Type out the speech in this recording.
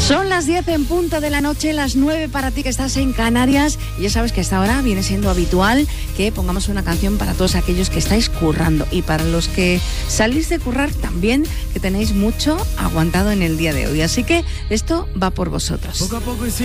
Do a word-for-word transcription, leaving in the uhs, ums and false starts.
Son las diez en punto de la noche, las nueve para ti que estás en Canarias. Y ya sabes que a esta hora viene siendo habitual que pongamos una canción para todos aquellos que estáis currando. Y para los que salís de currar también, que tenéis mucho aguantado en el día de hoy. Así que esto va por vosotros. Poco a poco y